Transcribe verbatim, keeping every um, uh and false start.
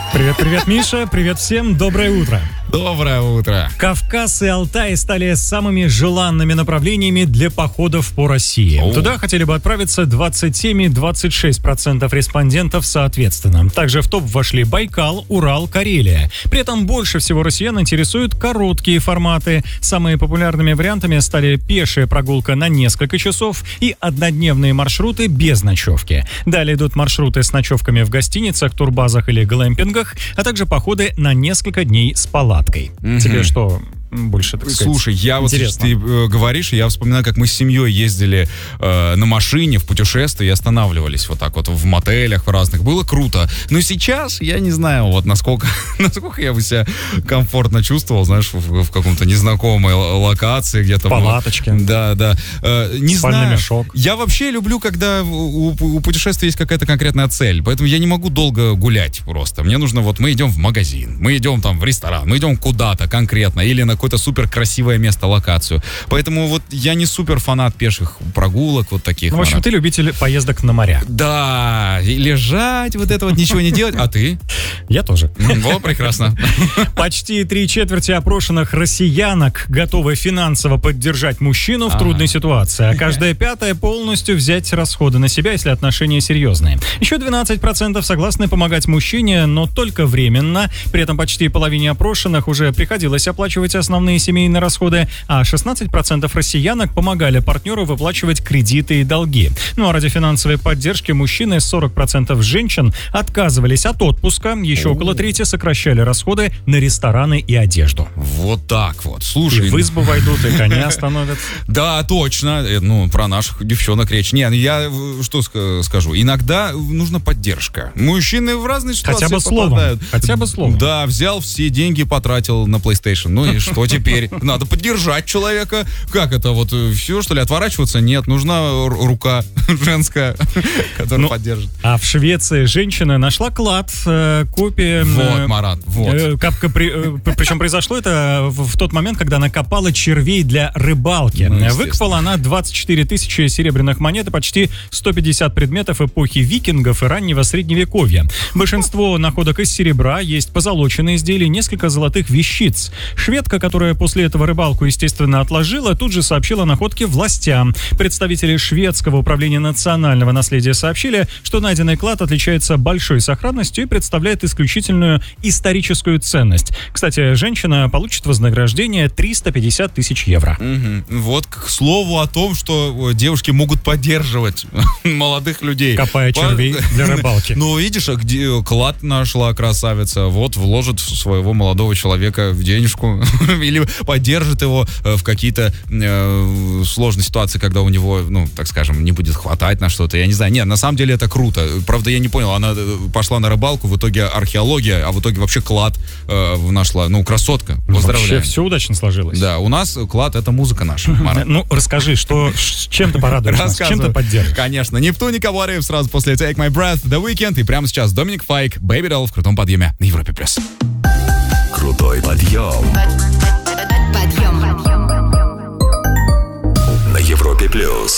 Привет-привет, Миша, привет всем, доброе утро. Доброе утро. Кавказ и Алтай стали самыми желанными направлениями для походов по России. О. Туда хотели бы отправиться двадцать семь и двадцать шесть процентов респондентов соответственно. Также в топ вошли Байкал, Урал, Карелия. При этом больше всего россиян интересуют короткие форматы. Самыми популярными вариантами стали пешая прогулка на несколько часов и однодневные маршруты без ночевки. Далее идут маршруты с ночевками в гостиницах, турбазах или глэмпингах, а также походы на несколько дней с палаткой. Mm-hmm. Тебе что больше, так сказать, Слушай, я интересно? Вот ты э, говоришь, я вспоминаю, как мы с семьей ездили э, на машине в путешествие и останавливались вот так вот в мотелях в разных. Было круто. Но сейчас я не знаю, вот насколько, насколько я бы себя комфортно чувствовал, знаешь, в, в каком-то незнакомой локации где-то. Палаточке. Да, да. Э, не Спальный знаю. мешок. Я вообще люблю, когда у, у путешествия есть какая-то конкретная цель. Поэтому я не могу долго гулять просто. Мне нужно, вот мы идем в магазин, мы идем там в ресторан, мы идем куда-то конкретно или на какое-то супер красивое место, локацию. Поэтому вот я не супер фанат пеших прогулок вот таких. Ну, в общем, фанат. Ты любитель поездок на моря. Да, и лежать, вот это вот, ничего не делать. А ты? Я тоже. Во, прекрасно. Почти три четверти опрошенных россиянок готовы финансово поддержать мужчину в трудной ситуации, а каждая пятая полностью взять расходы на себя, если отношения серьезные. Еще двенадцать процентов согласны помогать мужчине, но только временно. При этом почти половине опрошенных уже приходилось оплачивать основные семейные расходы, а шестнадцать процентов россиянок помогали партнеру выплачивать кредиты и долги. Ну а ради финансовой поддержки мужчины, сорок процентов женщин отказывались от отпуска, еще около трети сокращали расходы на рестораны и одежду. Вот так вот, слушай. И в избу войдут, и коня остановят. Да, точно. Ну, про наших девчонок речь. Не, я что скажу. Иногда нужна поддержка. Мужчины в разные ситуации Хотя бы попадают. словом. Хотя бы словом. Да, взял все деньги, потратил на PlayStation. Ну и что теперь? Надо поддержать человека. Как это вот? Все, что ли, отворачиваться? Нет, нужна рука женская, которая поддержит. А в Швеции женщина нашла клад, э, копия... Вот, Марат, вот. Э, капка, при, э, причем произошло это в, в тот момент, когда она копала червей для рыбалки. Ну, выкопала она двадцать четыре тысячи серебряных монет и почти сто пятьдесят предметов эпохи викингов и раннего средневековья. Большинство находок из серебра, есть позолоченные изделия, несколько золотых вещиц. Шведка, которая после этого рыбалку, естественно, отложила, тут же сообщила о находке властям. Представители шведского управления национального наследия сообщили, что найденный клад отличается большой сохранностью и представляет исключительную историческую ценность. Кстати, женщина получит вознаграждение триста пятьдесят тысяч евро. Угу. Вот к слову о том, что девушки могут поддерживать молодых людей. Копая червей для рыбалки. Ну, видишь, где клад нашла красавица, вот вложит своего молодого человека в денежку или поддержит его в какие-то э, сложные ситуации, когда у него, ну, так скажем, не будет хватать на что-то. Я не знаю. Нет, на самом деле это круто. Правда, я не понял, она пошла на рыбалку, в итоге археология, а в итоге вообще клад э, нашла. Ну, красотка. Поздравляю. Вообще все удачно сложилось. Да, у нас клад — это музыка наша. Ну, расскажи, что, чем ты порадуешь нас, чем ты поддержишь? Конечно. Нептуник и Каварев сразу после Take My Breath, The Weeknd, и прямо сейчас Доминик Файк, Baby Doll в крутом подъеме на Европе плюс. Крутой подъем. Подъем. На Европе плюс.